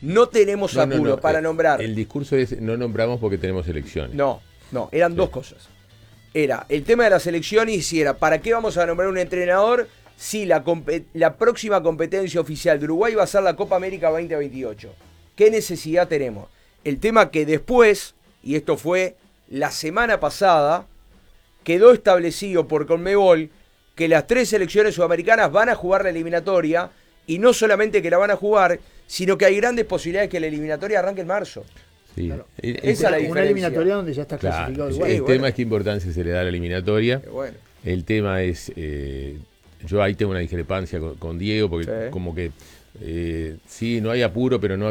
no tenemos apuro para nombrar. El discurso es, no nombramos porque tenemos elecciones. No, eran dos cosas. Era el tema de las elecciones y si era, ¿para qué vamos a nombrar un entrenador si la próxima competencia oficial de Uruguay va a ser la Copa América 2028? ¿Qué necesidad tenemos? El tema que después, y esto fue la semana pasada, quedó establecido por Conmebol que las 3 selecciones sudamericanas van a jugar la eliminatoria, y no solamente que la van a jugar, sino que hay grandes posibilidades que la eliminatoria arranque en marzo. Sí. Claro. Esa es la diferencia. Una eliminatoria donde ya está clasificado igual. El tema es qué importancia se le da a la eliminatoria. Bueno. El tema es, yo ahí tengo una discrepancia con Diego, porque como que sí, no hay apuro, pero no